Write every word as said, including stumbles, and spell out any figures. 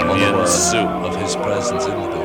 onion word. soup. Of his presence in the building.